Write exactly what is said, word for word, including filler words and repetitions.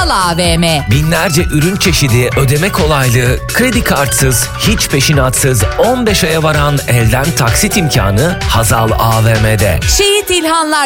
Hazal A V M. Binlerce ürün çeşidi, ödeme kolaylığı, kredi kartsız, hiç peşinatsız on beş aya varan elden taksit imkanı Hazal A V M'de. Şehit İlhanlar